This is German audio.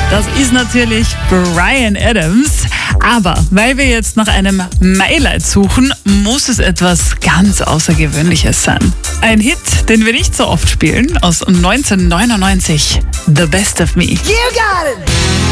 Das ist natürlich Bryan Adams. Aber weil wir jetzt nach einem Highlight suchen, muss es etwas ganz Außergewöhnliches sein. Ein Hit, den wir nicht so oft spielen, aus 1999. The Best of Me. You got it!